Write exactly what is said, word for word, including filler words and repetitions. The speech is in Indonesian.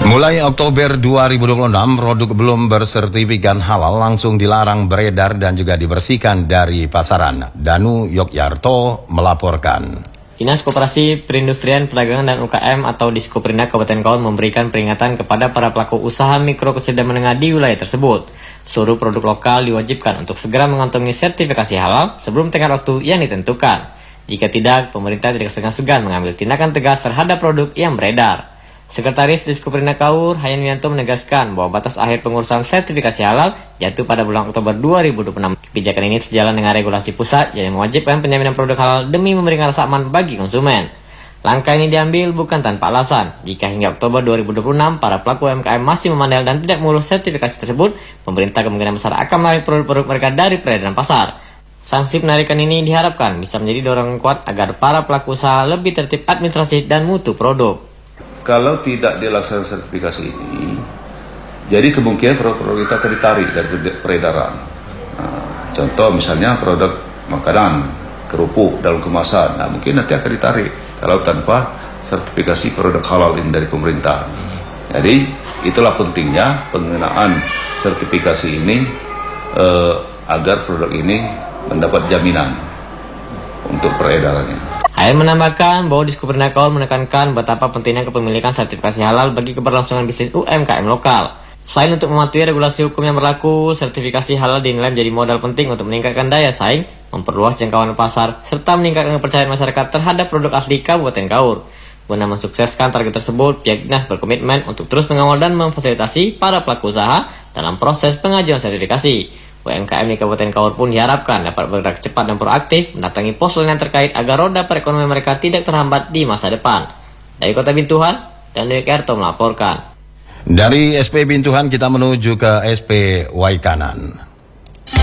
Mulai Oktober dua ribu dua puluh enam, produk belum bersertifikat halal langsung dilarang beredar dan juga dibersihkan dari pasaran. Danu Yogyarto melaporkan. Dinas Koperasi Perindustrian Perdagangan dan U K M atau Diskoperindak Kabupaten Kaur memberikan peringatan kepada para pelaku usaha mikro kecil dan menengah di wilayah tersebut. Seluruh produk lokal diwajibkan untuk segera mengantongi sertifikasi halal sebelum tenggat waktu yang ditentukan. Jika tidak, pemerintah tidak segan-segan mengambil tindakan tegas terhadap produk yang beredar. Sekretaris Diskoperindak Kaur, Hayan Wianto menegaskan bahwa batas akhir pengurusan sertifikasi halal jatuh pada bulan Oktober dua ribu dua puluh enam. Kebijakan ini sejalan dengan regulasi pusat yang mewajibkan penjaminan produk halal demi memberikan rasa aman bagi konsumen. Langkah ini diambil bukan tanpa alasan. Jika hingga Oktober dua ribu dua puluh enam para pelaku U M K M masih memandai dan tidak mengurus sertifikasi tersebut, pemerintah kemungkinan besar akan menarik produk-produk mereka dari peredaran pasar. Sanksi penarikan ini diharapkan bisa menjadi dorongan kuat agar para pelaku usaha lebih tertib administrasi dan mutu produk. Kalau tidak dilaksanakan sertifikasi ini, jadi kemungkinan produk-produk kita akan ditarik dari peredaran. Nah, contoh misalnya produk makanan, kerupuk dalam kemasan, nah mungkin nanti akan ditarik kalau tanpa sertifikasi produk halal ini dari pemerintah. Jadi itulah pentingnya penggunaan sertifikasi ini eh, agar produk ini mendapat jaminan untuk peredarannya. Hayan menambahkan bahwa Diskoperindak Kaur menekankan betapa pentingnya kepemilikan sertifikasi halal bagi keberlangsungan bisnis U M K M lokal. Selain untuk mematuhi regulasi hukum yang berlaku, sertifikasi halal dinilai menjadi modal penting untuk meningkatkan daya saing, memperluas jangkauan pasar, serta meningkatkan kepercayaan masyarakat terhadap produk asli Kabupaten Kaur. Guna mensukseskan target tersebut, pihak dinas berkomitmen untuk terus mengawal dan memfasilitasi para pelaku usaha dalam proses pengajuan sertifikasi. U M K M di Kabupaten Kaur pun diharapkan dapat bergerak cepat dan proaktif mendatangi pos layanan terkait agar roda perekonomian mereka tidak terhambat di masa depan. Dari Kota Bintuhan, Danu Yogyarto melaporkan. Dari S P Bintuhan kita menuju ke S P Waikanan.